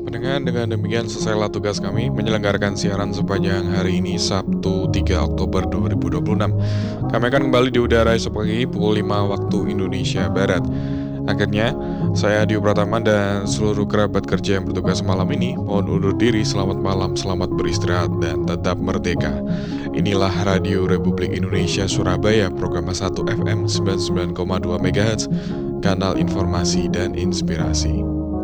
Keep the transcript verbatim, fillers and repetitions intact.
Pendengar, dengan demikian selesailah tugas kami menyelenggarakan siaran sepanjang hari ini Sabtu tiga Oktober dua ribu dua puluh enam. Kami akan kembali di udara esok pagi pukul lima waktu Indonesia Barat. Akhirnya, saya Dio Pratama dan seluruh kerabat kerja yang bertugas malam ini mohon undur diri. Selamat malam, selamat beristirahat, dan tetap merdeka. Inilah Radio Republik Indonesia Surabaya, program satu F M sembilan puluh sembilan koma dua MHz, kanal informasi dan inspirasi.